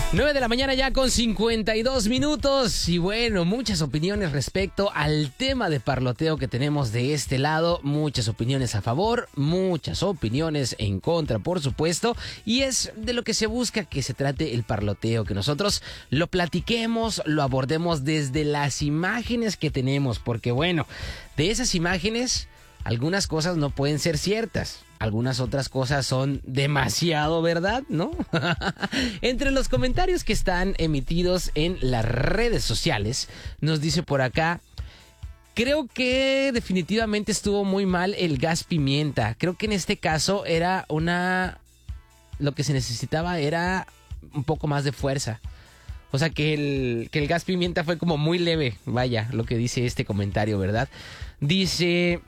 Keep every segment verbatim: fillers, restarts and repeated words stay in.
nueve de la mañana ya con cincuenta y dos minutos y bueno, muchas opiniones respecto al tema de parloteo que tenemos de este lado, muchas opiniones a favor, muchas opiniones en contra, por supuesto, y es de lo que se busca que se trate el parloteo, que nosotros lo platiquemos, lo abordemos desde las imágenes que tenemos, porque bueno, de esas imágenes algunas cosas no pueden ser ciertas. Algunas otras cosas son demasiado verdad, ¿no? Entre los comentarios que están emitidos en las redes sociales, nos dice por acá, creo que definitivamente estuvo muy mal el gas pimienta. Creo que en este caso era una... Lo que se necesitaba era un poco más de fuerza. O sea, que el, que el gas pimienta fue como muy leve. Vaya, lo que dice este comentario, ¿verdad? Dice...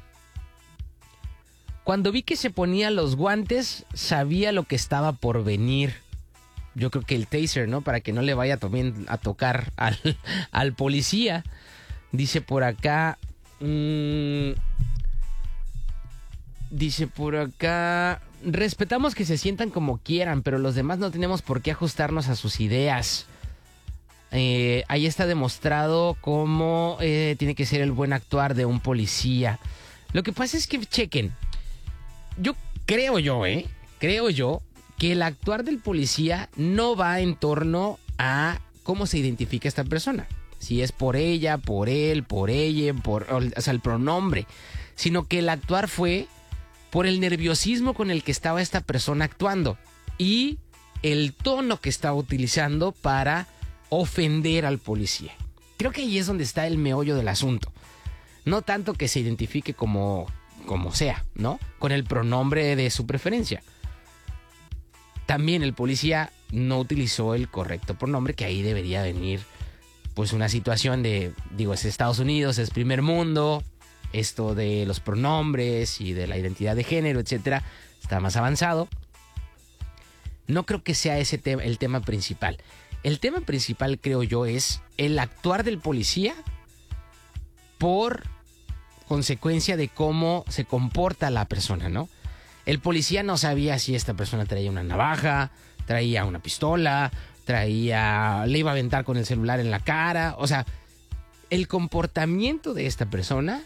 Cuando vi que se ponía los guantes, sabía lo que estaba por venir. Yo creo que el taser, ¿no? Para que no le vaya también a tocar al, al policía. Dice por acá... Mmm, dice por acá... Respetamos que se sientan como quieran, pero los demás no tenemos por qué ajustarnos a sus ideas. Eh, ahí está demostrado cómo eh, tiene que ser el buen actuar de un policía. Lo que pasa es que, chequen... Yo creo yo, ¿eh? Creo yo que el actuar del policía no va en torno a cómo se identifica esta persona. Si es por ella, por él, por ella, por, o sea, el pronombre. Sino que el actuar fue por el nerviosismo con el que estaba esta persona actuando. Y el tono que estaba utilizando para ofender al policía. Creo que ahí es donde está el meollo del asunto. No tanto que se identifique como... como sea, ¿no? Con el pronombre de su preferencia. También el policía no utilizó el correcto pronombre, que ahí debería venir, pues, una situación de, digo, es Estados Unidos, es primer mundo, esto de los pronombres y de la identidad de género, etcétera, está más avanzado. No creo que sea ese tema, el tema principal. El tema principal, creo yo, es el actuar del policía por consecuencia de cómo se comporta la persona, ¿no? El policía no sabía si esta persona traía una navaja, traía una pistola, traía... le iba a aventar con el celular en la cara. O sea, el comportamiento de esta persona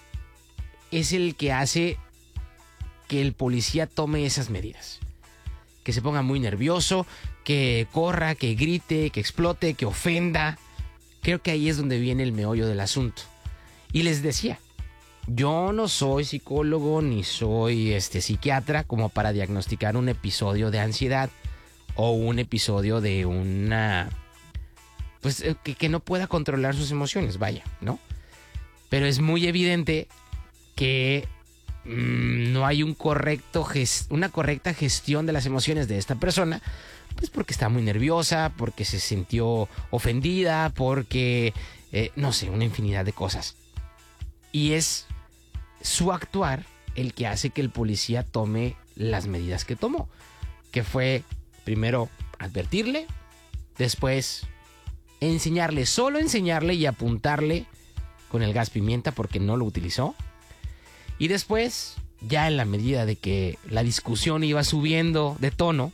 es el que hace que el policía tome esas medidas. Que se ponga muy nervioso, que corra, que grite, que explote, que ofenda. Creo que ahí es donde viene el meollo del asunto. Y les decía, yo no soy psicólogo ni soy este, psiquiatra como para diagnosticar un episodio de ansiedad o un episodio de una... pues que, que no pueda controlar sus emociones, vaya, ¿no? Pero es muy evidente que mmm, no hay un correcto gest- una correcta gestión de las emociones de esta persona, pues porque está muy nerviosa, porque se sintió ofendida, porque, eh, no sé, una infinidad de cosas. Y es su actuar el que hace que el policía tome las medidas que tomó. Que fue, primero, advertirle, después enseñarle, solo enseñarle y apuntarle con el gas pimienta porque no lo utilizó. Y después, ya en la medida de que la discusión iba subiendo de tono,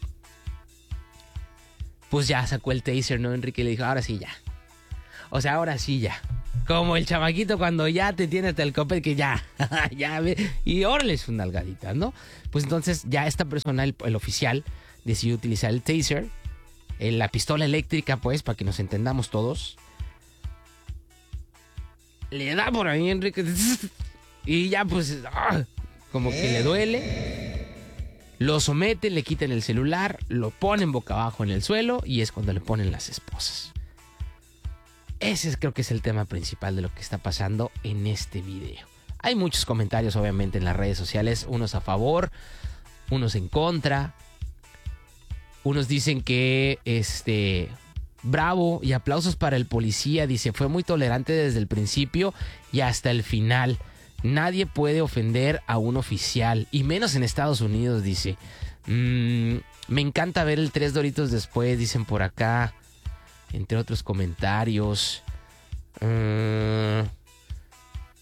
pues ya sacó el taser, ¿no? Enrique le dijo, ahora sí ya. O sea, ahora sí ya. Como el chamaquito cuando ya te tiene hasta el copete que ya, ya ve, y órale es una nalgadita, ¿no? Pues entonces ya esta persona, el, el oficial, decidió utilizar el taser, el, la pistola eléctrica, pues, para que nos entendamos todos. Le da por ahí, Enrique, y ya pues, ¡ah! Como que le duele. Lo someten, le quitan el celular, lo ponen boca abajo en el suelo y es cuando le ponen las esposas. Ese creo que es el tema principal de lo que está pasando en este video. Hay muchos comentarios obviamente en las redes sociales, unos a favor, unos en contra. Unos dicen que este bravo y aplausos para el policía, dice, fue muy tolerante desde el principio y hasta el final. Nadie puede ofender a un oficial, y menos en Estados Unidos, dice. Mm, me encanta ver el tres Doritos después, dicen por acá. Entre otros comentarios. Uh,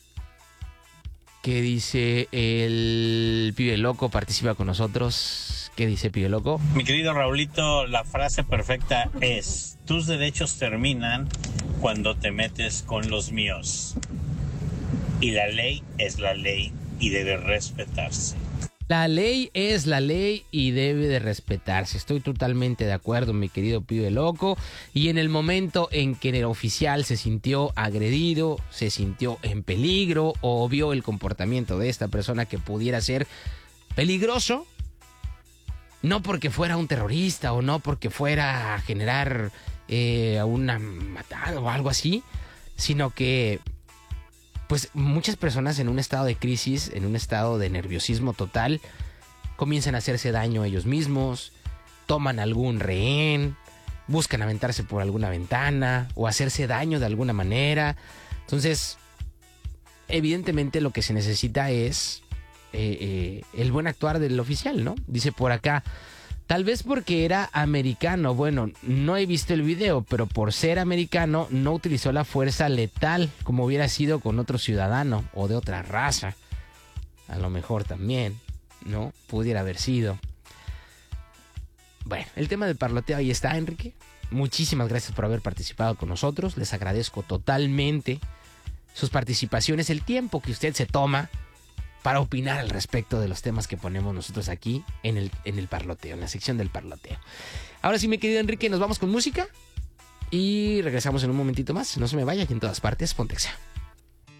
¿Qué dice? El pibe loco participa con nosotros. ¿Qué dice Pío Loco? Mi querido Raulito, la frase perfecta es: tus derechos terminan cuando te metes con los míos. Y la ley es la ley y debe respetarse. La ley es la ley y debe de respetarse. Estoy totalmente de acuerdo, mi querido Pibe Loco. Y en el momento en que el oficial se sintió agredido, se sintió en peligro o vio el comportamiento de esta persona que pudiera ser peligroso, no porque fuera un terrorista o no porque fuera a generar eh, una matada o algo así, sino que pues muchas personas en un estado de crisis, en un estado de nerviosismo total, comienzan a hacerse daño a ellos mismos, toman algún rehén, buscan aventarse por alguna ventana o hacerse daño de alguna manera. Entonces, evidentemente lo que se necesita es eh, eh, el buen actuar del oficial, ¿no? Dice por acá, tal vez porque era americano. Bueno, no he visto el video, pero por ser americano no utilizó la fuerza letal como hubiera sido con otro ciudadano o de otra raza. A lo mejor también, ¿no? Pudiera haber sido. Bueno, el tema del parloteo ahí está, Enrique. Muchísimas gracias por haber participado con nosotros. Les agradezco totalmente sus participaciones, el tiempo que usted se toma para opinar al respecto de los temas que ponemos nosotros aquí en el, en el parloteo, en la sección del parloteo. Ahora sí, mi querido Enrique, nos vamos con música y regresamos en un momentito más. No se me vaya, que en todas partes, Pontexa.